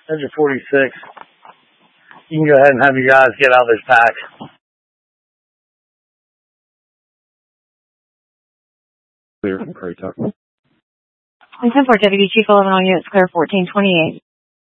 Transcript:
Engine 46. You can go ahead and have you guys get out of this pack. Clear. Prairie Tuck. And 10-4 Deputy Chief 11 on units clear 1428.